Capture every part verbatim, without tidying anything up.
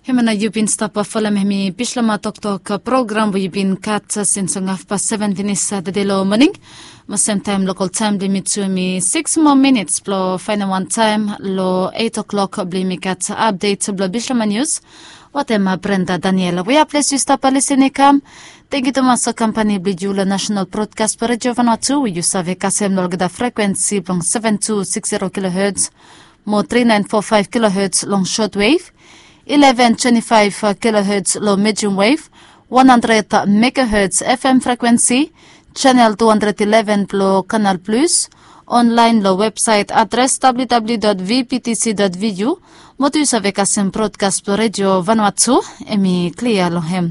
Hemana yubin stapa falam hemi pishlama tok tok program bu yubin kat since half past seven finis the delo morning. Ma same time local time limit to me six more minutes plo final one time lo eight o'clock blimi kat update blo pishlama news. What am Brenda Daniela? We are pleased to stop listening come. Thank you to Master Company Blijula National Broadcast per Radio Vanuatu. We use have kasem logda frequency long seven two six zero kilohertz, mo three nine four five kilohertz long shortwave, eleven twenty-five kilohertz low medium wave, one hundred megahertz F M frequency, channel two hundred eleven low Canal Plus, online low website address w w w dot v p t c dot v u. Motu use have kasem broadcast per Radio Vanuatu. Emi clear lohem.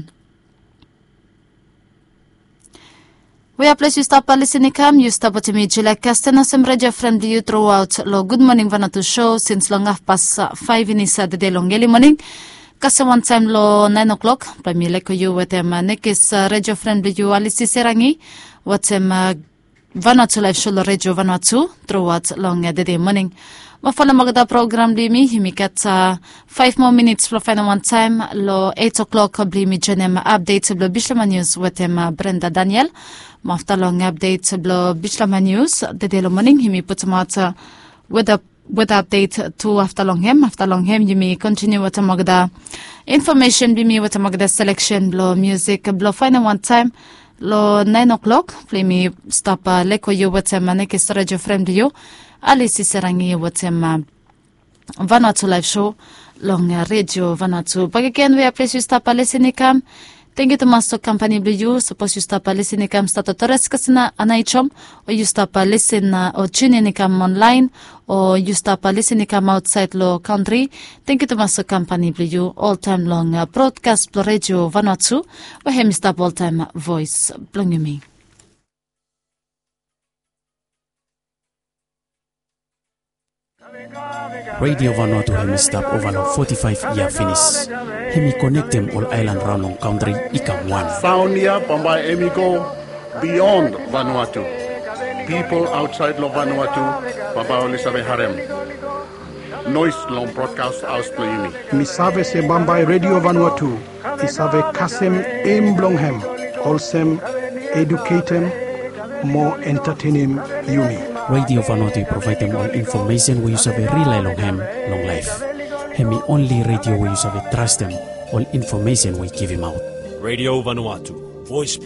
We are pleased to stop listening come. You stop to me July Castana some radio friendly you throughout lo good morning Vanuatu show since long half past uh, five in the day long early morning. Kasa one time lo nine o'clock. Pamile ko you with them nekis uh, radio friendly you alisi serangi. What's em uh, Vanuatu live show lo radio Vanuatu throughout long uh, the day morning. Mafala magda program limi himikat uh, five more minutes for final one time lo eight o'clock blimi jenem update blo Bishlama news with em uh, Brenda Daniel. After long updates blo Bishlama news the day morning himi put out uh, with a with update to after long hem after long hem yimi continue with magda information bimi with magda selection blo music blo final one time lo nine o'clock plimi stop uh, leko you with em maneke radio friend you Alice Serangi with em uh, Vanuatu live show long uh, radio Vanuatu. But again we are pleased to stop listening come. Thank you to Master Company Blue. Suppose you stop listening come start to Torres Kasina Anaichom, or you stop listen uh, or tune in come online, or you stop listening come outside low country. Thank you to Master Company Blue. All time long uh, broadcast radio Vanuatu. We have stop all time voice. Blung me. Radio Vanuatu hemi stop over long forty-five year finish. Hemi connect them all island round long country ikam one. Sound here, Pambai Emigo, beyond Vanuatu. People outside lo Vanuatu, Pambai Olisabe Harem. Noise long broadcast house playing. Misave se Bambai Radio Vanuatu. Isave kasem emblonghem. Wholesome, educatem, more entertaining uni. Radio Vanuatu provide them all information we use have a rely long ham, long life. Hemi only radio we use have a trust them, all information we give him out. Radio Vanuatu, voice